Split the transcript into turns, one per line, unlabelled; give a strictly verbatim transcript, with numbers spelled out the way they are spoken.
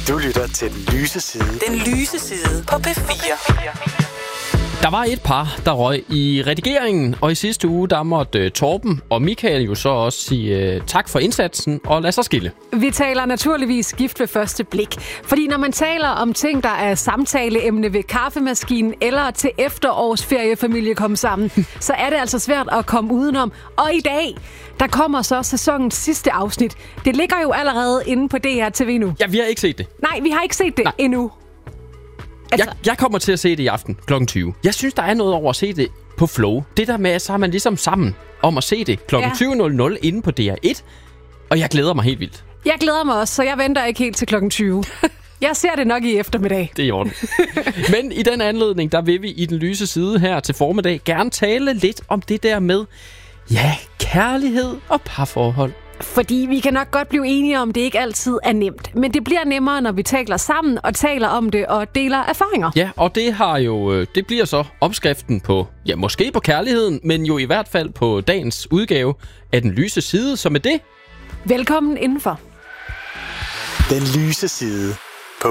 Du lytter til Den Lyse Side.
Den Lyse Side på P fire.
Der var et par, der røg i redigeringen, og i sidste uge, der måtte Torben og Michael jo så også sige uh, tak for indsatsen og lad sig skille.
Vi taler naturligvis gift ved første blik. Fordi når man taler om ting, der er samtaleemne ved kaffemaskinen eller til efterårsferiefamilie komme sammen, så er det altså svært at komme udenom. Og i dag, der kommer så sæsonens sidste afsnit. Det ligger jo allerede inde på D R T V nu.
Ja, vi har ikke set det.
Nej, vi har ikke set det Nej. endnu.
Altså... Jeg, jeg kommer til at se det i aften klokken tyve. Jeg synes, der er noget over at se det på Flow. Det der med, at så er man ligesom sammen om at se det klokken
Ja.
tyve nul nul inde på D R et. Og jeg glæder mig helt vildt.
Jeg glæder mig også, så jeg venter ikke helt til klokken tyve. Jeg ser det nok i eftermiddag.
Det er i orden. Men i den anledning, der vil vi i Den Lyse Side her til formiddag gerne tale lidt om det der med, ja, kærlighed og parforhold.
Fordi vi kan nok godt blive enige om, det ikke altid er nemt. Men det bliver nemmere, når vi taler sammen og taler om det og deler erfaringer.
Ja, og det har jo det bliver så opskriften på, ja, måske på kærligheden, men jo i hvert fald på dagens udgave af Den Lyse Side, som er det.
Velkommen indenfor.
Den Lyse Side.